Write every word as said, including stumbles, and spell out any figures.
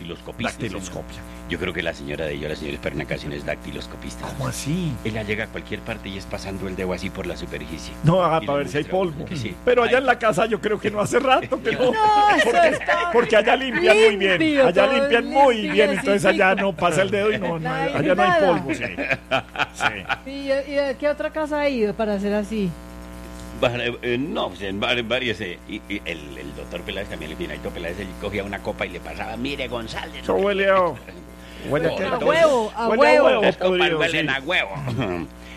dactiloscopista. Dactiloscopia. Yo creo que la señora de ella, la señora Espernacación, es dactiloscopista. ¿Cómo así? Ella llega a cualquier parte y es pasando el dedo así por la superficie. No, ah, Y para le ver si hay muestra polvo. que sí. Pero allá Ay. en la casa yo creo que no hace rato que no. No, eso porque, está porque allá limpian muy bien. limpio, Allá todo limpian muy limpio, bien. Entonces allá así, no pasa el dedo y no, no No hay allá no hay nada. polvo. Sí. Sí. ¿Y, y a qué otra casa ha ido para hacer así? Bueno, eh, no, pues en var- varios. Eh, y, y el, el doctor Peláez también, el Pinaito Peláez, él cogía una copa y le pasaba, mire González. Eso huele a... Huele a, A qué? huevo, a Huele huevo. Las copas podrido, huelen sí. a huevo.